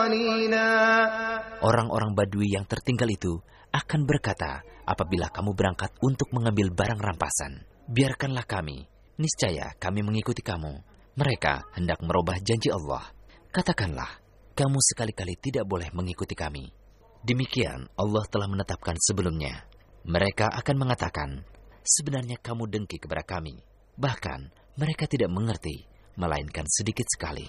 Orang-orang Badui yang tertinggal itu akan berkata apabila kamu berangkat untuk mengambil barang rampasan, biarkanlah kami, niscaya kami mengikuti kamu. Mereka hendak merubah janji Allah. Katakanlah, kamu sekali-kali tidak boleh mengikuti kami. Demikian Allah telah menetapkan sebelumnya. Mereka akan mengatakan, sebenarnya kamu dengki kepada kami. Bahkan mereka tidak mengerti, melainkan sedikit sekali.